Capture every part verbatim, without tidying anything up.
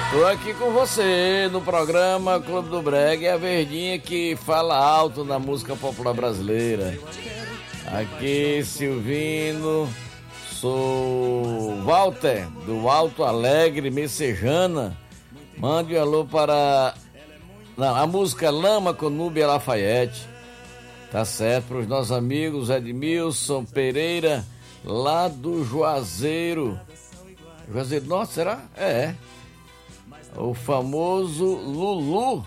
Tô aqui com você no programa Clube do Brega, é a verdinha que fala alto na música popular brasileira. Aqui, Silvino, sou Walter, do Alto Alegre, Messejana. Mande um alô para não, a música Lama com Núbia Lafayette. Tá certo, para os nossos amigos Edmilson Pereira, lá do Juazeiro. Juazeiro, nossa, será? É. O famoso Lulu.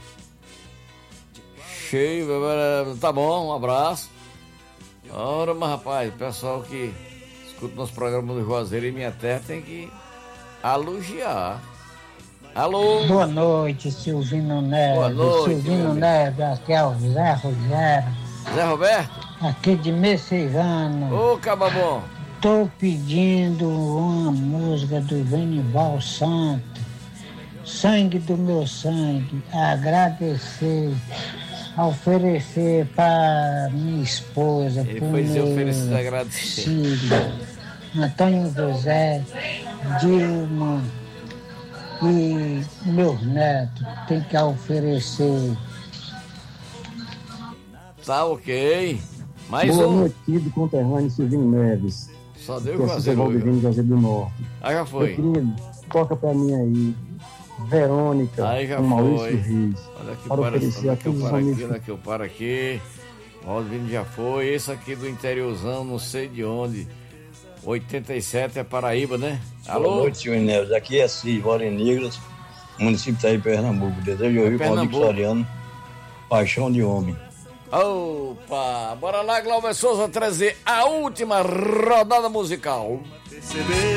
Cheio, tá bom, um abraço. Ora, mas rapaz, o pessoal que escuta nosso programa do Juazeiro e Minha Terra tem que elogiar. Alô? Boa noite, Silvino Neves. Boa noite, Silvino Neves, aqui é o Zé Rogério. Zé Roberto? Aqui de Messejana. Ô, Cababom. Tô pedindo uma música do Venival Santo, Sangue do Meu Sangue, agradecer, oferecer para minha esposa, Ele para foi dizer meu oferecer agradecer. filho, Antônio José, Dilma e meus netos, tem que oferecer. Tá ok. Mais Boa um. noite, querido conterrâneo Silvino Neves. Só deu que Juazeiro. Valdivino, Juazeiro do Norte. Aí já foi. Meu querido, toca pra mim aí. Verônica, Aí já com Maurício foi. Reis. Olha aqui, Para para, oferecer olha a aqui, eu todos os paro aqui, amigos. olha aqui, eu paro aqui. Valdivino já foi. Esse aqui do interiorzão, não sei de onde. oitenta e sete é Paraíba, né? Alô? Boa noite, Silvino Neves. Aqui é Silvio Negras, município de Pernambuco. Desejo ouvir com o Dico Soriano, Paixão de Homem. Opa! Bora lá, Glauber Souza, trazer a última rodada musical.